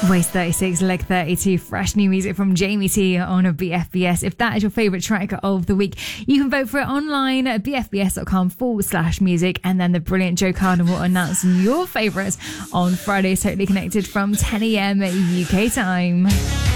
Waste 36, Leg 32, fresh new music from Jamie T on a BFBS. If that is your favourite track of the week, you can vote for it online at bfbs.com/music, and then the brilliant Joe Carden will announce your favourites on Friday, Totally Connected from 10 a.m. UK time.